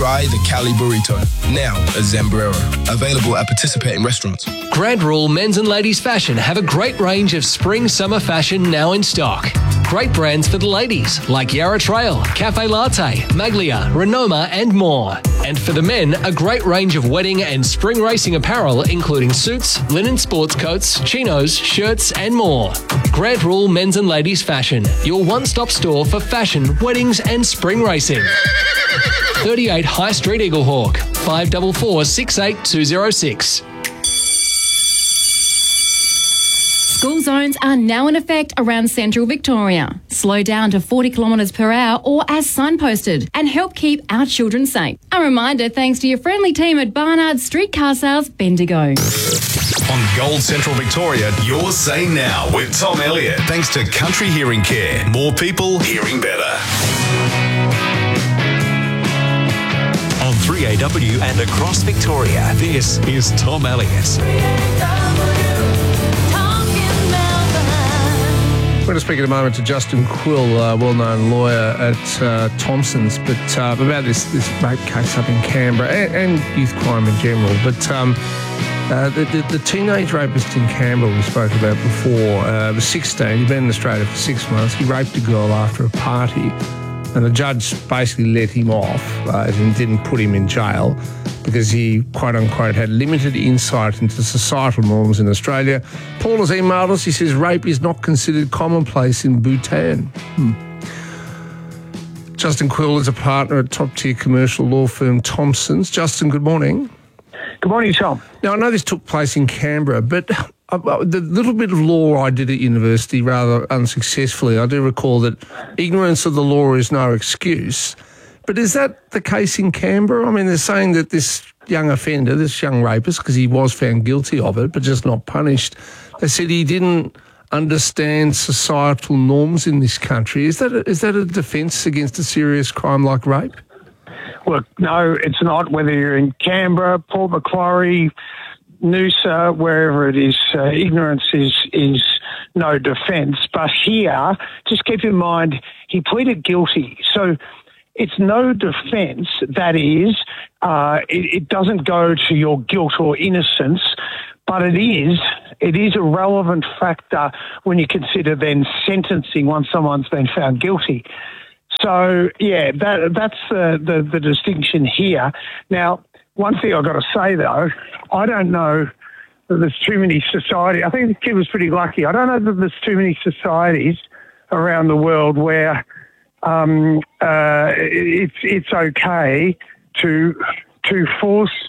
Try the Cali Burrito, now at Zambrero. Available at participating restaurants. Grand Rule Men's and Ladies Fashion have a great range of spring-summer fashion now in stock. Great brands for the ladies like Yarra Trail, Cafe Latte, Maglia, Renoma and more. And for the men, a great range of wedding and spring racing apparel including suits, linen sports coats, chinos, shirts and more. Grand Rule Men's and Ladies Fashion, your one-stop store for fashion, weddings and spring racing. 38 High Street Eaglehawk, 544 68206. School zones are now in effect around central Victoria. Slow down to 40 kilometres per hour or as signposted and help keep our children safe. A reminder thanks to your friendly team at Barnard Streetcar Sales, Bendigo. On Gold Central Victoria, your Say Now with Tom Elliott. Thanks to Country Hearing Care. More people hearing better. On 3AW and across Victoria, this is Tom Elliott. I'm going to speak in a moment to Justin Quill, well-known lawyer at Thompson's, but about this rape case up in Canberra and youth crime in general. But the teenage rapist in Canberra we spoke about before was 16. He'd been in Australia for 6 months. He raped a girl after a party, and the judge basically let him off and didn't put him in jail because he, quote-unquote, had limited insight into societal norms in Australia. Paul has emailed us. He says rape is not considered commonplace in Bhutan. Justin Quill is a partner at top-tier commercial law firm Thompson's. Justin, good morning. Good morning, Tom. Now, I know this took place in Canberra, but the little bit of law I did at university rather unsuccessfully, I do recall that ignorance of the law is no excuse. But is that the case in Canberra? I mean, they're saying that this young offender, this young rapist, because he was found guilty of it but just not punished, they said he didn't understand societal norms in this country. Is that a defence against a serious crime like rape? Look, no, it's not. Whether you're in Canberra, Port Macquarie, Noosa, wherever it is, ignorance is no defence. But here, just keep in mind, he pleaded guilty. So it's no defence. That is, it doesn't go to your guilt or innocence, but it is a relevant factor when you consider then sentencing once someone's been found guilty. So, yeah, that's the distinction here. Now, one thing I've got to say, though, I don't know that there's too many societies. I think the kid was pretty lucky. I don't know that there's too many societies around the world where it's okay to force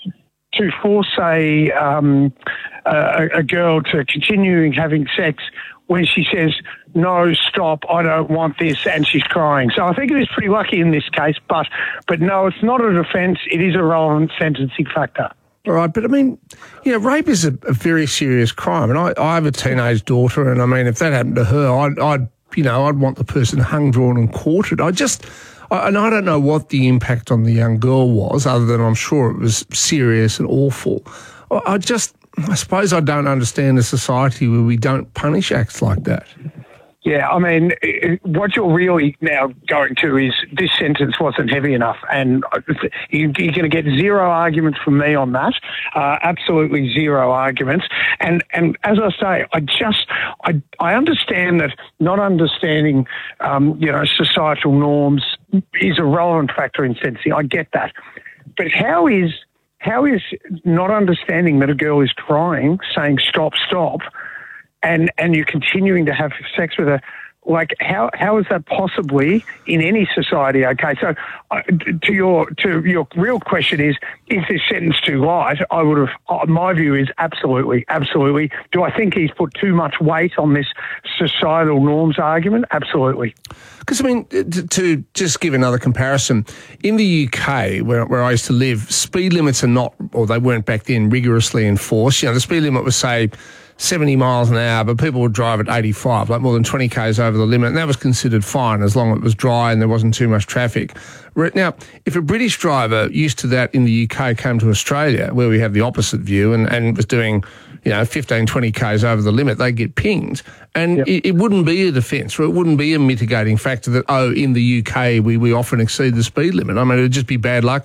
a girl to continuing having sex when she says, no, stop, I don't want this, and she's crying. So I think it is pretty lucky in this case, but no, it's not a defence. It is a relevant sentencing factor. All right, but I mean, rape is a very serious crime, and I have a teenage daughter, and I mean, if that happened to her, I'd want the person hung, drawn, and quartered. And I don't know what the impact on the young girl was, other than I'm sure it was serious and awful. I suppose I don't understand a society where we don't punish acts like that. Yeah, I mean, what you're really now going to is this sentence wasn't heavy enough, and you're going to get zero arguments from me on that. Absolutely zero arguments. And as I say, I understand that not understanding, societal norms is a relevant factor in sentencing. I get that, but how is not understanding that a girl is crying, saying stop, and you're continuing to have sex with her, like how is that possibly in any society okay? So to your real question is this sentence too light? I would have, my view is absolutely. Do I think he's put too much weight on this societal norms argument? Absolutely. Because, I mean, to just give another comparison, in the UK, where I used to live, speed limits are not, or they weren't back then, rigorously enforced. The speed limit was, say, 70 miles an hour, but people would drive at 85, like more than 20 k's over the limit, and that was considered fine as long as it was dry and there wasn't too much traffic. Now, if a British driver used to that in the UK came to Australia, where we have the opposite view, and was doing 15, 20 k's over the limit, they get pinged. And it wouldn't be a defence, or it wouldn't be a mitigating factor that, in the UK we often exceed the speed limit. I mean, it would just be bad luck.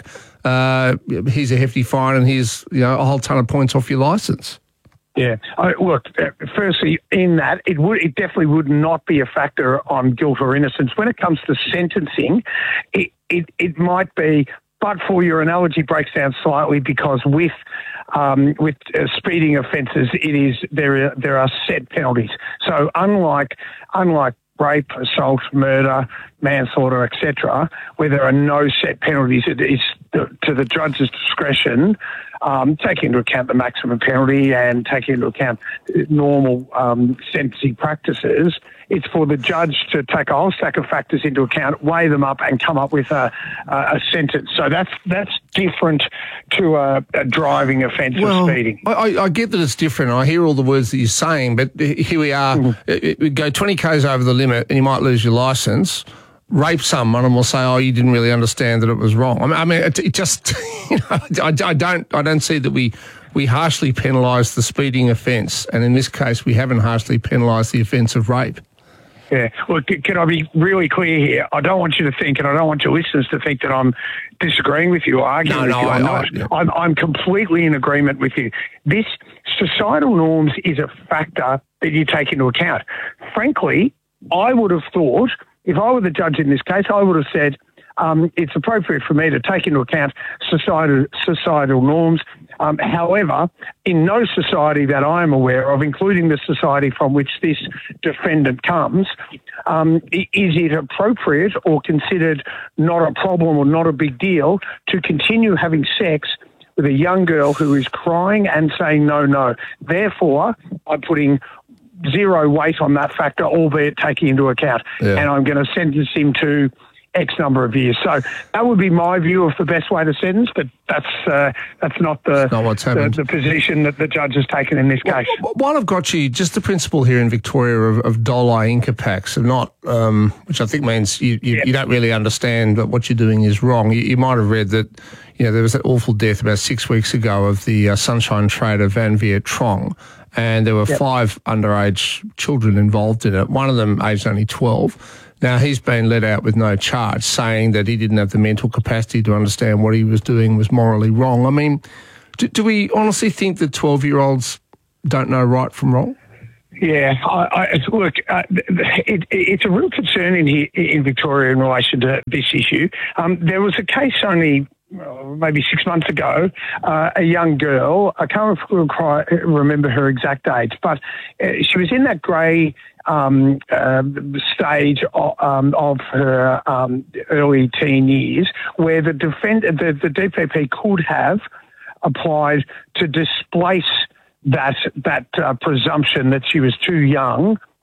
here's a hefty fine and here's a whole ton of points off your licence. Yeah. Look, firstly, in that, it definitely would not be a factor on guilt or innocence. When it comes to sentencing, it might be, but for your analogy breaks down slightly because with speeding offences, there are set penalties. So unlike rape, assault, murder, manslaughter, etc., where there are no set penalties, it is to the judge's discretion, taking into account the maximum penalty and taking into account normal sentencing practices. It's for the judge to take a whole stack of factors into account, weigh them up, and come up with a sentence. So that's different to a driving offence of speeding. I get that it's different. I hear all the words that you're saying, but here we are. We go 20 k's over the limit, and you might lose your licence. Rape someone, and we'll say, "Oh, you didn't really understand that it was wrong." I mean, it just, I don't see that we harshly penalise the speeding offence, and in this case, we haven't harshly penalised the offence of rape. Yeah. Well, can I be really clear here? I don't want you to think, and I don't want your listeners to think that I'm disagreeing with you or arguing with you. I'm not. I'm completely in agreement with you. This societal norms is a factor that you take into account. Frankly, I would have thought, if I were the judge in this case, I would have said it's appropriate for me to take into account societal norms. However, in no society that I am aware of, including the society from which this defendant comes, is it appropriate or considered not a problem or not a big deal to continue having sex with a young girl who is crying and saying no. Therefore, I'm putting zero weight on that factor, albeit taking into account. Yeah. And I'm going to sentence him to X number of years. So that would be my view of the best way to sentence, but that's not the position that the judge has taken in this case. While I've got you, just the principle here in Victoria of doli incapax, of not, which I think means you don't really understand that what you're doing is wrong. You might have read that there was that awful death about 6 weeks ago of the sunshine trader Van Viet Trong, and there were 5 underage children involved in it, one of them aged only 12. Now, he's been let out with no charge, saying that he didn't have the mental capacity to understand what he was doing was morally wrong. I mean, do we honestly think that 12-year-olds don't know right from wrong? Yeah, look, it's a real concern in Victoria in relation to this issue. There was a case only maybe 6 months ago, a young girl, I can't remember her exact age, but she was in that grey stage of her early teen years where the DPP could have applied to displace that presumption that she was too young